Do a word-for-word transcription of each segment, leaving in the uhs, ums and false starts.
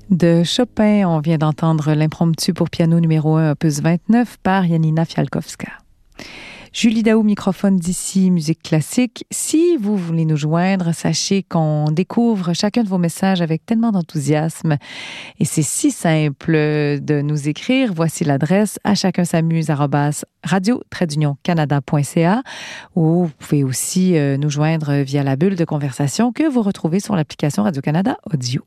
De Chopin, on vient d'entendre l'impromptu pour piano numéro un, opus vingt-neuf, par Janina Fialkowska. Julie Daou, microphone d'ici, musique classique. Si vous voulez nous joindre, sachez qu'on découvre chacun de vos messages avec tellement d'enthousiasme. Et c'est si simple de nous écrire. Voici l'adresse à chacun s'amuse arobase radio trait d'union canada point c a, ou vous pouvez aussi nous joindre via la bulle de conversation que vous retrouvez sur l'application Radio-Canada Audio.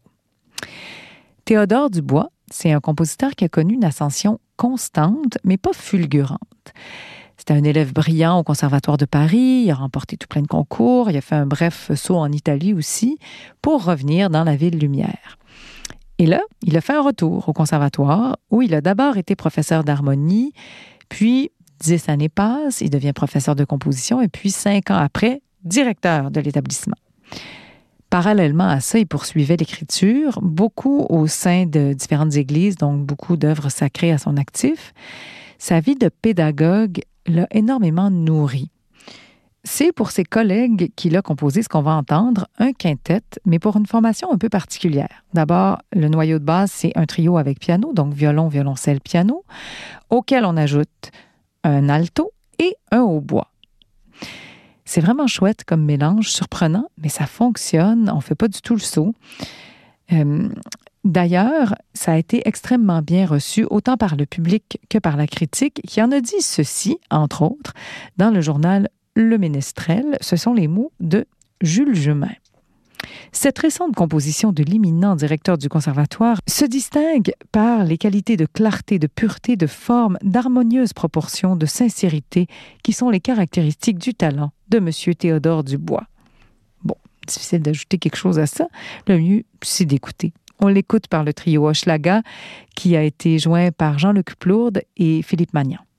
Théodore Dubois, c'est un compositeur qui a connu une ascension constante, mais pas fulgurante. C'était un élève brillant au Conservatoire de Paris, il a remporté tout plein de concours, il a fait un bref saut en Italie aussi, pour revenir dans la ville lumière. Et là, il a fait un retour au Conservatoire, où il a d'abord été professeur d'harmonie, puis dix années passent, il devient professeur de composition, et puis cinq ans après, directeur de l'établissement. Parallèlement à ça, il poursuivait l'écriture, beaucoup au sein de différentes églises, donc beaucoup d'œuvres sacrées à son actif. Sa vie de pédagogue l'a énormément nourri. C'est pour ses collègues qu'il a composé ce qu'on va entendre, un quintet, mais pour une formation un peu particulière. D'abord, le noyau de base, c'est un trio avec piano, donc violon, violoncelle, piano, auquel on ajoute un alto et un hautbois. C'est vraiment chouette comme mélange, surprenant, mais ça fonctionne, on ne fait pas du tout le saut. Euh, d'ailleurs, ça a été extrêmement bien reçu, autant par le public que par la critique, qui en a dit ceci, entre autres, dans le journal Le Ménestrel. Ce sont les mots de Jules Jumin. Cette récente composition de l'éminent directeur du Conservatoire se distingue par les qualités de clarté, de pureté, de forme, d'harmonieuse proportion, de sincérité, qui sont les caractéristiques du talent de M. Théodore Dubois. Bon, difficile d'ajouter quelque chose à ça. Le mieux, c'est d'écouter. On l'écoute par le trio Hochelaga, qui a été joint par Jean-Luc Plourde et Philippe Magnan.